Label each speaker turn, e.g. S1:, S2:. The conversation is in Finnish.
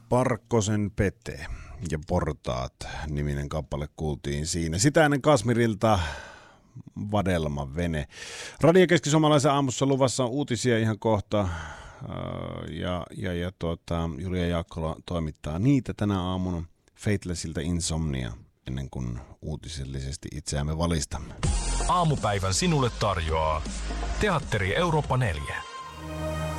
S1: Parkkosen Pete ja Portaat -niminen kappale kuultiin siinä. Sitä ennen Kasmirilta Vadelma Vene. Radio Keski-Suomalaisen aamussa luvassa on uutisia ihan kohta. Julia Jaakkola toimittaa niitä tänä aamuna. Faithlessiltä Insomnia, ennen kuin uutisellisesti itseämme valistamme.
S2: Aamupäivän sinulle tarjoaa Teatteri Eurooppa 4.